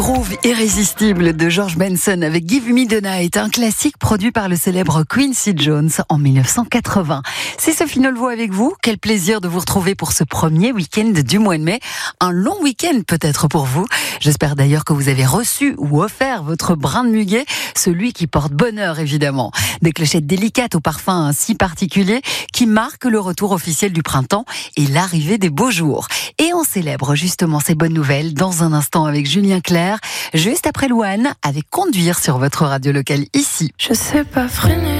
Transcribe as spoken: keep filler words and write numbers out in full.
Groove irrésistible de George Benson avec Give Me the Night, un classique produit par le célèbre Quincy Jones en mille neuf cent quatre-vingts. C'est Sophie Nolvo avec vous. Quel plaisir de vous retrouver pour ce premier week-end du mois de mai. Un long week-end peut-être pour vous. J'espère d'ailleurs que vous avez reçu ou offert votre brin de muguet, celui qui porte bonheur évidemment. Des clochettes délicates au parfum si particulier qui marquent le retour officiel du printemps et l'arrivée des beaux jours. Et on célèbre justement ces bonnes nouvelles dans un instant avec Julien Clerc, juste après Louane, avec Conduire sur votre radio locale ici. Je sais pas freiner.